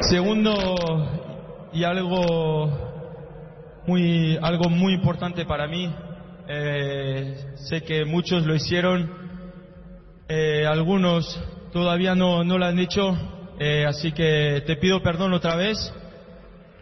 Segundo, y algo muy importante para mí, sé que muchos lo hicieron, algunos todavía no lo han hecho, así que te pido perdón otra vez.